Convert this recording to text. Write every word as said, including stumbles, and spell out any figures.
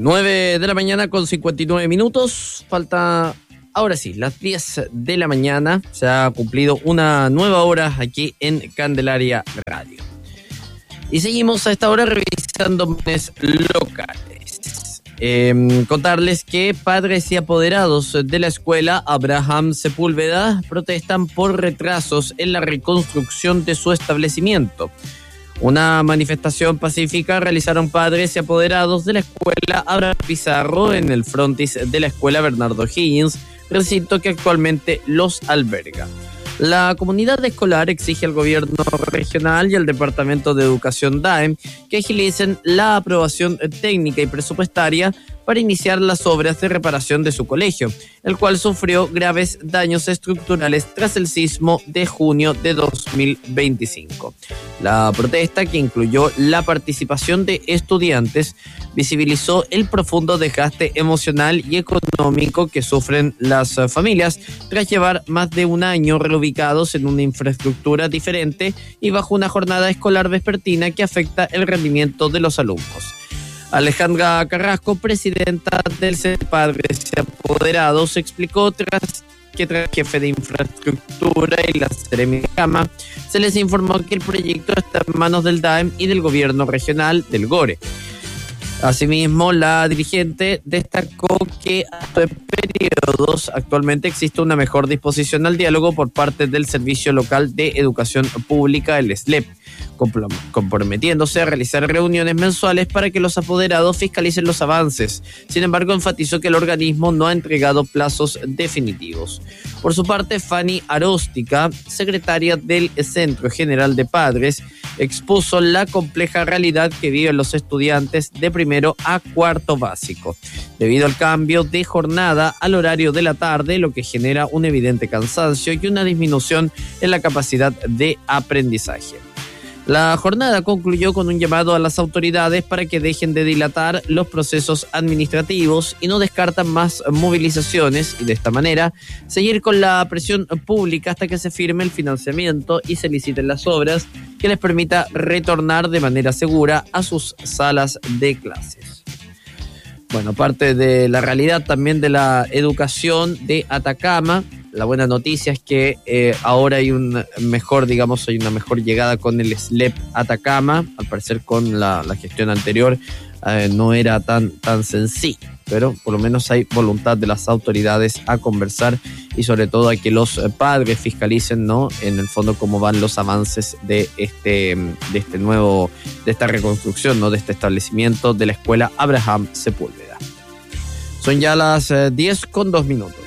nueve de la mañana con cincuenta y nueve minutos. Falta, ahora sí, las diez de la mañana. Se ha cumplido una nueva hora aquí en Candelaria Radio. Y seguimos a esta hora revisando mensajes locales. Eh, contarles que padres y apoderados de la escuela Abraham Sepúlveda protestan por retrasos en la reconstrucción de su establecimiento. Una manifestación pacífica realizaron padres y apoderados de la escuela Abraham Pizarro en el frontis de la escuela Bernardo Higgins, recinto que actualmente los alberga. La comunidad escolar exige al gobierno regional y al Departamento de Educación D A E M que agilicen la aprobación técnica y presupuestaria para iniciar las obras de reparación de su colegio, el cual sufrió graves daños estructurales tras el sismo de junio de dos mil veinticinco. La protesta, que incluyó la participación de estudiantes, visibilizó el profundo desgaste emocional y económico que sufren las familias tras llevar más de un año reubicados en una infraestructura diferente y bajo una jornada escolar vespertina que afecta el rendimiento de los alumnos. Alejandra Carrasco, presidenta del C E P Padres y Apoderados, explicó tras que tras el jefe de infraestructura y la Seremi de Cama se les informó que el proyecto está en manos del D A E M y del gobierno regional del Gore. Asimismo, la dirigente destacó que en periodos actualmente existe una mejor disposición al diálogo por parte del Servicio Local de Educación Pública, el S L E P, comprometiéndose a realizar reuniones mensuales para que los apoderados fiscalicen los avances. Sin embargo, enfatizó que el organismo no ha entregado plazos definitivos. Por su parte, Fanny Aróstica, secretaria del Centro General de Padres, expuso la compleja realidad que viven los estudiantes de primero a cuarto básico, debido al cambio de jornada al horario de la tarde, lo que genera un evidente cansancio y una disminución en la capacidad de aprendizaje. La jornada concluyó con un llamado a las autoridades para que dejen de dilatar los procesos administrativos y no descartan más movilizaciones y de esta manera seguir con la presión pública hasta que se firme el financiamiento y se liciten las obras que les permita retornar de manera segura a sus salas de clases. Bueno, parte de la realidad también de la educación de Atacama. La buena noticia es que eh, ahora hay un mejor, digamos, hay una mejor llegada con el S L E P Atacama. Al parecer con la, la gestión anterior eh, no era tan, tan sencillo, pero por lo menos hay voluntad de las autoridades a conversar y sobre todo a que los padres fiscalicen, ¿no?, en el fondo cómo van los avances de este, de este nuevo, de esta reconstrucción, ¿no?, de este establecimiento de la escuela Abraham Sepúlveda. Son ya las eh, diez con dos minutos.